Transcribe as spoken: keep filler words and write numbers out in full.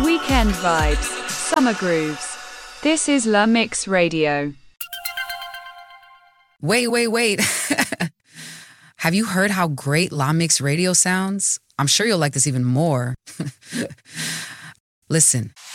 Weekend vibes, summer grooves. This is La Mix Radio. Wait, wait, wait. Have you heard how great La Mix Radio sounds? I'm sure you'll like this even more. Listen.